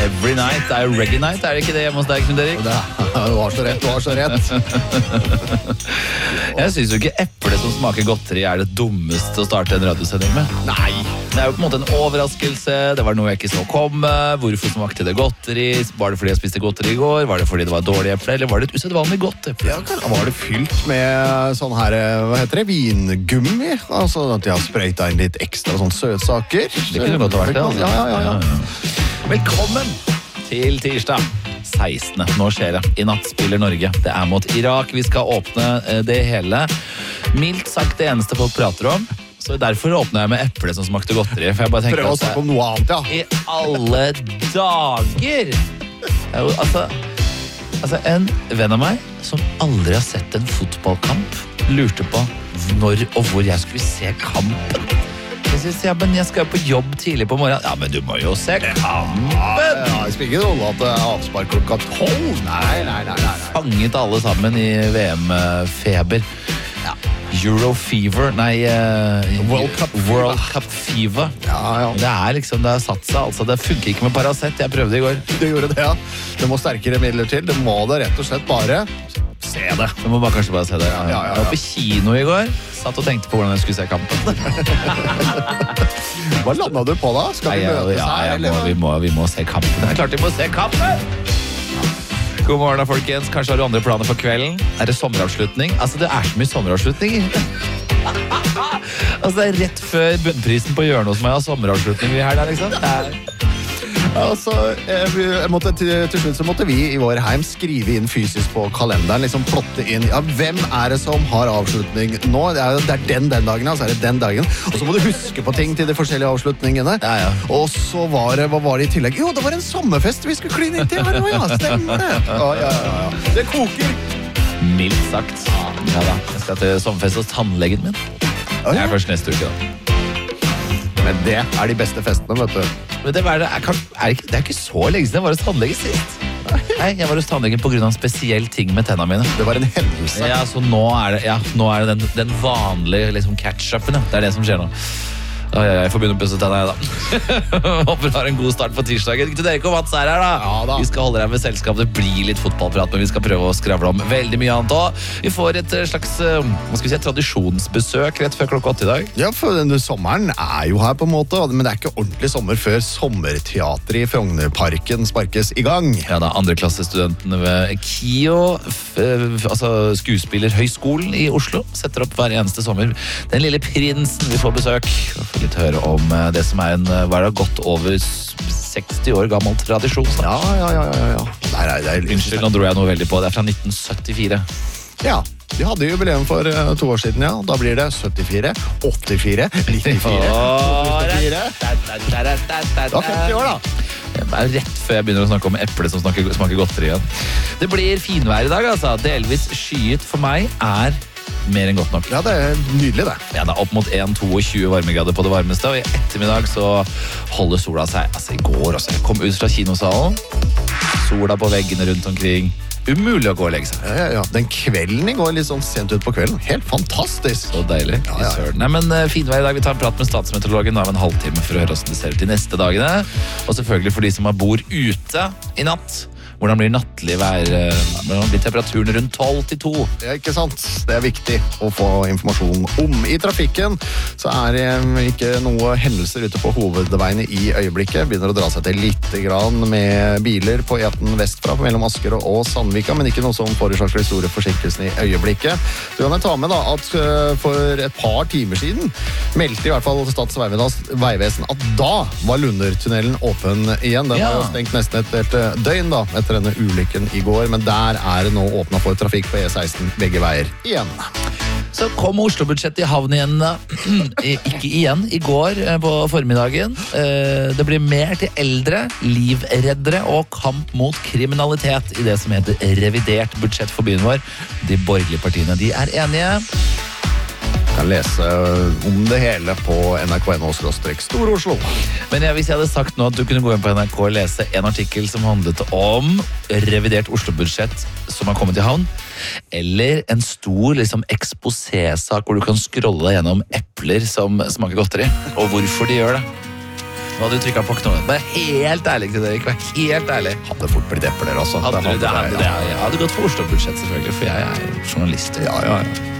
Every night er jo reggae night, er det ikke det hjemme hos deg, Knut Erik? Du har så rett. Jeg synes jo ikke eple som smaker godteri er det dummeste å starte en radiosending med. Nei. Det er jo på en måte en overraskelse, det var noe jeg ikke så komme. Hvorfor smakte det godteri? Var det fordi jeg spiste godteri i går? Var det fordi det var dårlig eple? Eller var det et usedvanlig godt eple? Ja, var det fylt med sånn her, hva heter det, vingummi? Altså at de har sprøyta inn litt ekstra sånn søtsaker. Det kunne godt ha vært det, altså. Ja. Velkommen til tirsdag 16. Nå skjer det. I natt spiller Norge. Det er mot Irak. Vi skal åpne det hele. Mildt sagt det eneste folk prater om. Så derfor åpner jeg med eple som smakte godteri. For jeg bare tenker Prøv å snakke om noe annet, ja. I alle dager! Altså, en venn av meg som aldri har sett en fotballkamp lurte på når og hvor jeg skulle se kampen. Men jeg skal på jobb tidlig på morgenen. Ja, men du må jo se kampen! Ja, jeg spiller ikke noe at det er avspark klokka 12. Nei. Fanget alle sammen i VM-feber. Ja. Eurofever, World Cup Fever. Ja. Det er liksom, det har satt seg, altså. Det funker ikke med Paracet, jeg prøvde i går. Det gjorde det, ja. Det må sterkere midler til. Det må da rett og slett bare se det. Du må kanskje bare se det. Ja. Jeg var på kino i går, satt og tenkte på hvordan jeg skulle se kampen. Hva landet du på da? Skal vi møtes her? Vi må se kampen. Det er klart vi må se kampen! God morgen da, folkens. Kanskje har du andre planer for kvelden? Er det sommeravslutning? Altså, det er så mye sommeravslutninger. Altså, det er rett før bunnprisen på hjørnet hos meg av sommeravslutning vi her der, liksom. Altså, til slutt så måtte vi i vår heim skrive inn fysisk på kalenderen, liksom plotte inn, ja, hvem er det som har avslutning nå? Det er den dagen, altså er det den dagen. Og så må du huske på ting til de forskjellige avslutningene. Ja. Og så var det, hva var det i tillegg? Jo, det var en sommerfest vi skulle kline inn til her nå, ja, stemmer det. Ja. Det koker. Mildt sagt. Ja da, jeg skal til sommerfest hos tannlegen min. Det er først neste uke da. Men det er de beste festene, vet du. Men det er ikke så lenge siden jeg var hos tannlegen sist. Nei, jeg var hos tannlegen på grunn av en spesiell ting med tennene mine. Det var en hendelse. Ja, så nå er det den vanlige liksom, catch-upen. Det er det som skjer nå. Jeg får begynne å pusse tennene, da. Håper du har en god start på tirsdagen. Ikke til dere og Mats er her, da. Ja, da. Vi skal holde deg med selskap. Det blir litt fotballprat, men vi skal prøve å skravle om veldig mye annet også. Vi får et slags tradisjonsbesøk rett før klokka 8 i dag. Ja, for denne sommeren er jo her på en måte, men det er ikke ordentlig sommer før sommerteatret i Frognerparken sparkes i gang. Ja da, andreklassestudentene ved KIO, altså skuespillerhøyskolen i Oslo, setter opp hver eneste sommer. Den lille prinsen vi får besøk. Litt høre om det som er godt over 60 år gammel tradisjon. Ja. Unnskyld, nå dro jeg noe veldig på. Det er fra 1974. Ja, de hadde jubileum for 2 år siden, ja. Da blir det 74, 84, 94, 84. Det var 50 år, da. Det er rett før jeg begynner å snakke om eple som smaker godteri igjen. Det blir finvær i dag, altså. Delvis skyet for meg er mer enn godt nok. Ja, det er nydelig det. Ja, det er opp mot 1-22 varmegrader på det varmeste, og i ettermiddag så holder sola seg. Altså, i går også. Jeg kom ut fra kinosalen, sola på veggene rundt omkring. Umulig å gå og legge seg. Ja. Den kvelden i går, litt sånn sent ut på kvelden. Helt fantastisk. Så deilig. Ja. Nei, men finvær i dag. Vi tar en prat med statsmeteorologen av en halvtime for å høre hvordan det ser ut de neste dagene. Og selvfølgelig for de som bor ute i natt. Hvordan blir nattlig vær? Hvordan blir temperaturen rundt 12-2? Ja, ikke sant? Det er viktig å få informasjon om. I trafikken så er det ikke noe hendelser ute på hovedveiene i øyeblikket. Begynner å dra seg til litt grann med biler på E18 vestfra mellom Asker og Sandvika, men ikke noe som forårsaker de store forsinkelsene i øyeblikket. Så kan jeg ta med da at for et par timer siden meldte i hvert fall Statens vegvesen at da var Lundertunnelen åpen igjen. Den var jo stengt nesten et helt døgn da, etter denne ulykken i går, men der er det nå åpnet for trafikk på E16 begge veier igjen. Så kom Oslo-budsjettet i havn igjen, ikke igjen, i går på formiddagen. Det blir mer til eldre, livreddere og kamp mot kriminalitet i det som heter revidert budsjett for byen vår. De borgerlige partiene, de er enige. Kan lese om det hele på NRK.no/Stor-Oslo. Men hvis jeg hadde sagt nå at du kunne gå inn på NRK og lese en artikkel som handlet om revidert Oslo-budsjett som har kommet i havn, eller en stor eksposé-sak hvor du kan scrolle deg gjennom epler som smaker godteri, og hvorfor de gjør det. Hva hadde du trykket på knoppen? Vær helt ærlig til dere, vær helt ærlig. Hadde fort blitt epler også. Jeg hadde gått for Oslo-budsjett selvfølgelig, for jeg er jo journalist. Ja.